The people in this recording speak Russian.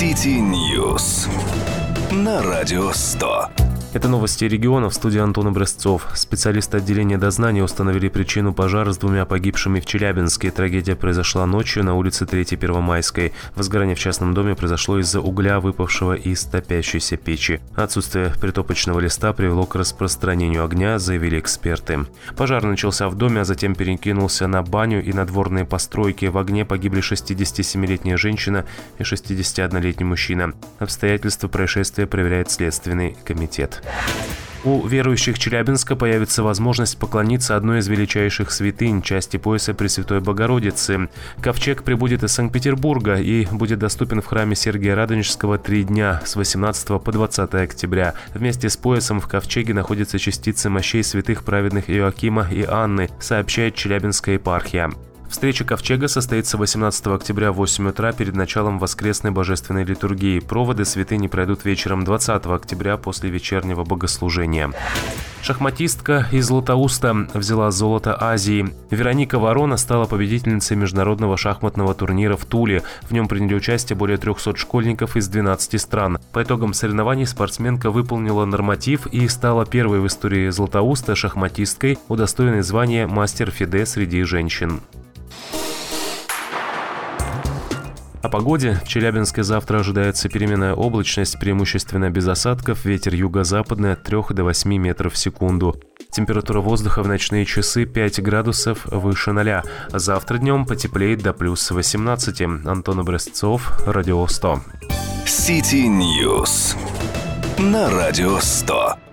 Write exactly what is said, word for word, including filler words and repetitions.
City News на Радио сто. Это новости региона, в студии Антон Образцов. Специалисты отделения дознания установили причину пожара с двумя погибшими в Челябинске. Трагедия произошла ночью на улице третьей Первомайской. Возгорание в частном доме произошло из-за угля, выпавшего из топящейся печи. Отсутствие притопочного листа привело к распространению огня, заявили эксперты. Пожар начался в доме, а затем перекинулся на баню и надворные постройки. В огне погибли шестидесятисемилетняя женщина и шестидесятиоднолетний мужчина. Обстоятельства происшествия проверяет Следственный комитет. У верующих Челябинска появится возможность поклониться одной из величайших святынь, части пояса Пресвятой Богородицы. Ковчег прибудет из Санкт-Петербурга и будет доступен в храме Сергия Радонежского три дня с восемнадцатого по двадцатое октября. Вместе с поясом в ковчеге находятся частицы мощей святых праведных Иоакима и Анны, сообщает Челябинская епархия. Встреча ковчега состоится восемнадцатого октября в восемь утра перед началом воскресной божественной литургии. Проводы святыни пройдут вечером двадцатого октября после вечернего богослужения. Шахматистка из Златоуста взяла золото Азии. Вероника Ворона стала победительницей международного шахматного турнира в Туле. В нем приняли участие более трехсот школьников из двенадцати стран. По итогам соревнований спортсменка выполнила норматив и стала первой в истории Златоуста шахматисткой, удостоенной звания мастер ФИДЕ среди женщин. О погоде. В Челябинске завтра ожидается переменная облачность, преимущественно без осадков, ветер юго-западный от трёх до восьми метров в секунду. Температура воздуха в ночные часы пять градусов выше ноля. Завтра днем потеплеет до плюс восемнадцати. Антон Образцов, Радио сто. City News на Радио сто.